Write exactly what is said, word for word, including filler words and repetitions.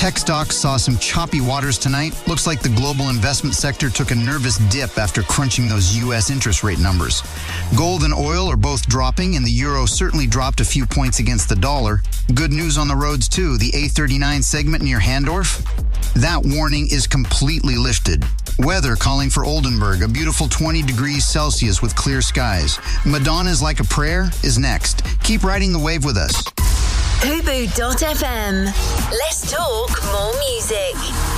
Tech stocks saw some choppy waters tonight. Looks like the global investment sector took a nervous dip after crunching those U S interest rate numbers. Gold and oil are both dropping, and the euro certainly dropped a few points against the dollar. Good news on the roads, too. The A thirty-nine segment near Handorf, that warning is completely lifted. Weather calling for Oldenburg, a beautiful twenty degrees Celsius with clear skies. Madonna's Like a Prayer is next. Keep riding the wave with us. Hubu dot f m. Let's talk more music.